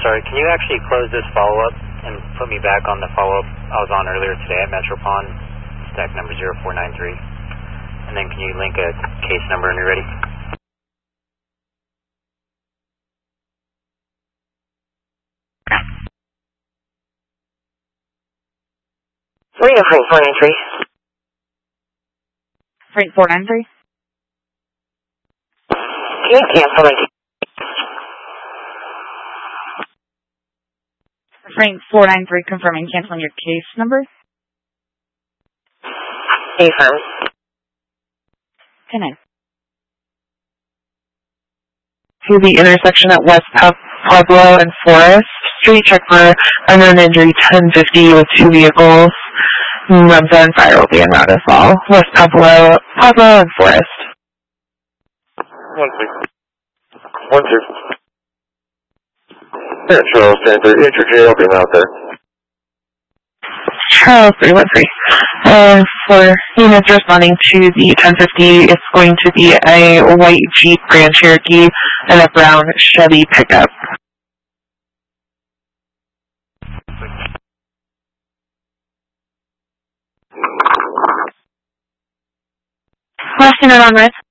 sorry, can you actually close this follow-up and put me back on the follow-up I was on earlier today at Metropon, stack number 0493? And then can you link a case number when you're ready? Reno Freight 493. Freight 493? Can you cancel my Freight 493 confirming canceling your case number? Affirm. 10-9. To the intersection at West Pueblo and Forest Street, check for unknown injury 1050 with 2 vehicles. Remza and fire will be en route as well. West Pueblo and Forest. 1-2. Yeah, Charles 10-3. Enter J, I'll be out there. Charles 313. For units responding to the 1050, it's going to be a white Jeep Grand Cherokee and a brown Chevy pickup. Last unit on red.